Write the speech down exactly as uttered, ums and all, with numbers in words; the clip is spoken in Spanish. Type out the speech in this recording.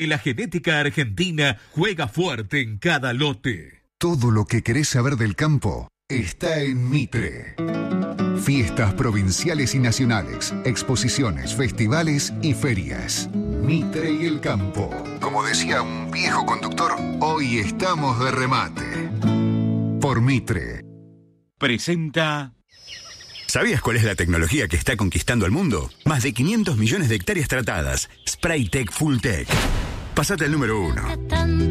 y la genética argentina juega fuerte en cada lote. Todo lo que querés saber del campo está en Mitre. Fiestas provinciales y nacionales, exposiciones, festivales y ferias. Mitre y el campo. Como decía un viejo conductor, hoy estamos de remate. Por Mitre. Presenta... ¿Sabías cuál es la tecnología que está conquistando al mundo? Más de quinientos millones de hectáreas tratadas. Spraytec Full Tech. Pasate al número uno.